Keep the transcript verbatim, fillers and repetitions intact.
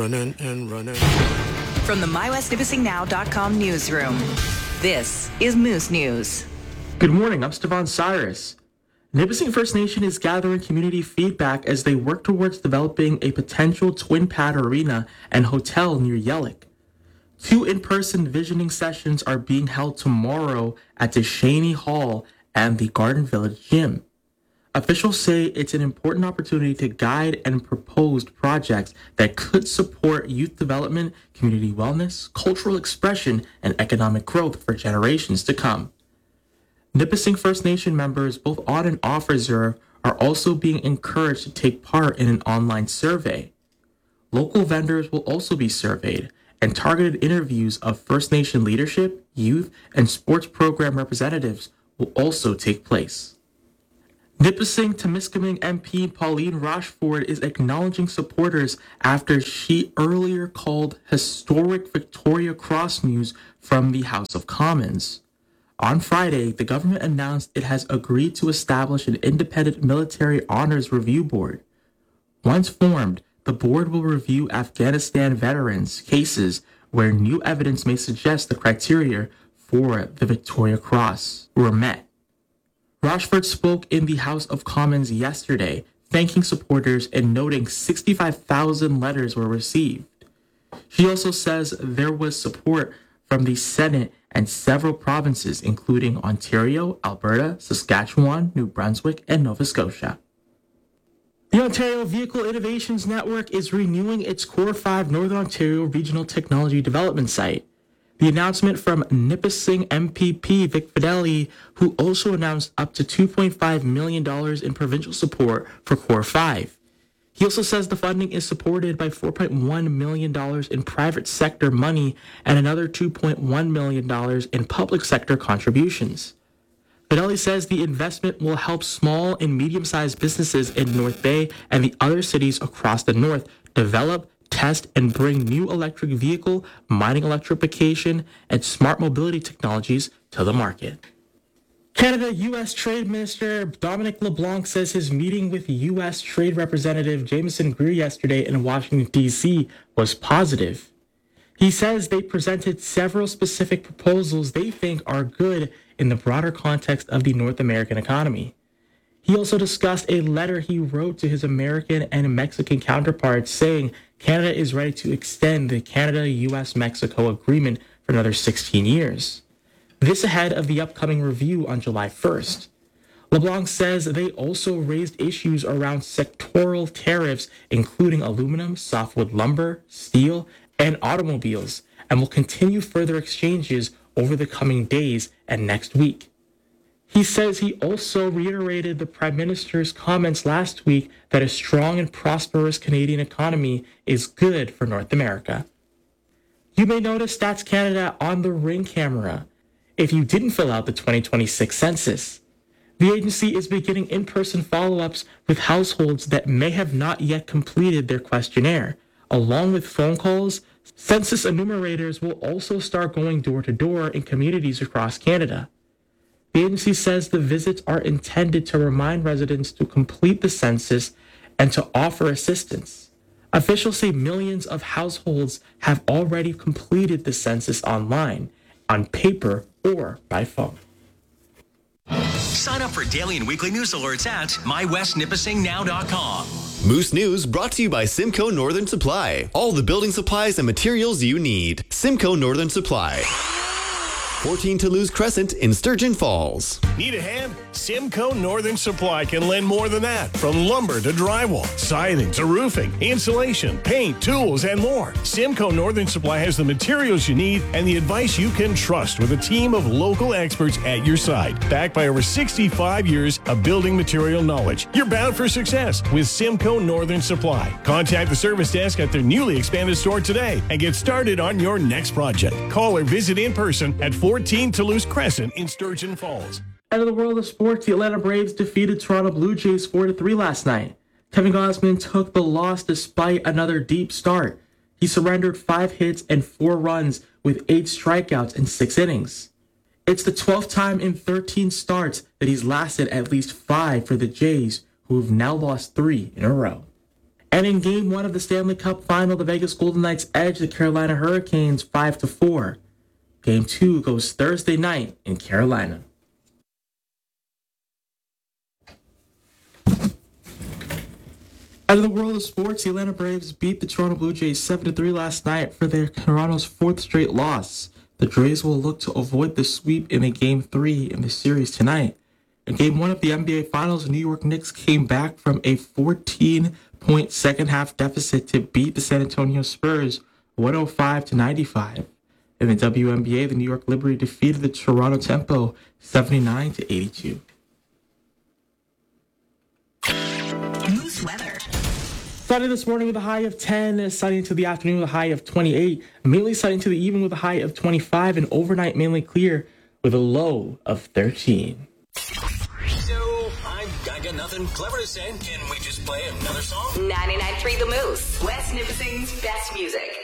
Running and running. From the my west nipissing now dot com newsroom, this is Moose News. Good morning, I'm Stevan Cyrus. Nipissing First Nation is gathering community feedback as they work towards developing a potential twin pad arena and hotel near Yellick. Two in-person visioning sessions are being held tomorrow at Deshaney Hall and the Garden Village Gym. Officials say it's an important opportunity to guide and propose projects that could support youth development, community wellness, cultural expression, and economic growth for generations to come. Nipissing First Nation members, both on and off reserve, are also being encouraged to take part in an online survey. Local vendors will also be surveyed, and targeted interviews of First Nation leadership, youth, and sports program representatives will also take place. Nipissing Temiskaming M P Pauline Rochford is acknowledging supporters after she earlier called historic Victoria Cross news from the House of Commons. On Friday, the government announced it has agreed to establish an independent military honors review board. Once formed, the board will review Afghanistan veterans' cases where new evidence may suggest the criteria for the Victoria Cross were met. Rochford spoke in the House of Commons yesterday, thanking supporters and noting sixty-five thousand letters were received. She also says there was support from the Senate and several provinces, including Ontario, Alberta, Saskatchewan, New Brunswick, and Nova Scotia. The Ontario Vehicle Innovations Network is renewing its Core five Northern Ontario Regional Technology Development Site. The announcement from Nipissing M P P Vic Fideli, who also announced up to two point five million dollars in provincial support for Core five. He also says the funding is supported by four point one million dollars in private sector money and another two point one million dollars in public sector contributions. Fideli says the investment will help small and medium-sized businesses in North Bay and the other cities across the north develop, test, and bring new electric vehicle, mining electrification, and smart mobility technologies to the market. Canada-U S Trade Minister Dominic LeBlanc says his meeting with U S Trade Representative Jameson Greer yesterday in Washington, D C was positive. He says they presented several specific proposals they think are good in the broader context of the North American economy. He also discussed a letter he wrote to his American and Mexican counterparts saying Canada is ready to extend the Canada-U S Mexico agreement for another sixteen years. This ahead of the upcoming review on July first. LeBlanc says they also raised issues around sectoral tariffs, including aluminum, softwood lumber, steel, and automobiles, and will continue further exchanges over the coming days and next week. He says he also reiterated the Prime Minister's comments last week that a strong and prosperous Canadian economy is good for North America. You may notice Stats Canada on the Ring camera if you didn't fill out the twenty twenty-six census. The agency is beginning in-person follow-ups with households that may have not yet completed their questionnaire. Along with phone calls, census enumerators will also start going door-to-door in communities across Canada. The agency says the visits are intended to remind residents to complete the census and to offer assistance. Officials say millions of households have already completed the census online, on paper, or by phone. Sign up for daily and weekly news alerts at my west nipissing now dot com. Moose News brought to you by Simcoe Northern Supply. All the building supplies and materials you need. Simcoe Northern Supply. fourteen Toulouse Crescent in Sturgeon Falls. Need a hand? Simcoe Northern Supply can lend more than that. From lumber to drywall, siding to roofing, insulation, paint, tools, and more. Simcoe Northern Supply has the materials you need and the advice you can trust with a team of local experts at your side. Backed by over sixty-five years of building material knowledge. You're bound for success with Simcoe Northern Supply. Contact the service desk at their newly expanded store today and get started on your next project. Call or visit in person at fourteen Toulouse Crescent in Sturgeon Falls. Out of the world of sports, the Atlanta Braves defeated Toronto Blue Jays four to three last night. Kevin Gausman took the loss despite another deep start. He surrendered five hits and four runs with eight strikeouts in six innings. It's the twelfth time in thirteen starts that he's lasted at least five for the Jays, who have now lost three in a row. And in Game One of the Stanley Cup Final, the Vegas Golden Knights edge the Carolina Hurricanes five to four. Game Two goes Thursday night in Carolina. Out of the world of sports, the Atlanta Braves beat the Toronto Blue Jays seven to three last night for their Toronto's fourth straight loss. The Jays will look to avoid the sweep in a Game three in the series tonight. In Game one of the N B A Finals, the New York Knicks came back from a fourteen-point second-half deficit to beat the San Antonio Spurs one oh five to ninety-five. In the W N B A, the New York Liberty defeated the Toronto Tempo seventy-nine to eighty-two. Moose weather. Sunny this morning with a high of ten, sunny into the afternoon with a high of twenty-eight, mainly sunny into the evening with a high of twenty-five, and overnight mainly clear with a low of thirteen. So, I, I got nothing clever to say. Can we just play another song? ninety-nine point three The Moose, West Nipissing's best music.